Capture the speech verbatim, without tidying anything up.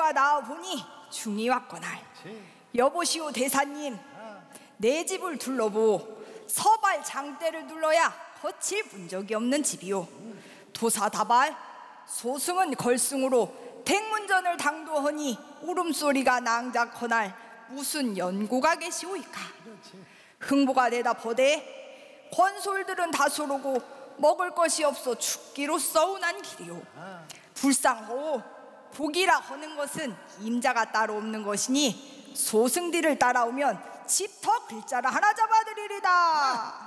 내가 나와보니 중이 왔거날. 여보시오 대사님, 내 집을 둘러보 서발 장대를 둘러야 거칠 본 적이 없는 집이요. 도사다발 소승은 걸승으로 백문전을 당도하니 울음소리가 낭작허날 무슨 연고가 계시오이까. 흥부가 대답하되 권솔들은 다소로고 먹을 것이 없어 죽기로 서운한 길이요. 불상하오 복이라 하는 것은 임자가 따로 없는 것이니 소승들을 따라오면 집터 글자를 하나 잡아드리리다.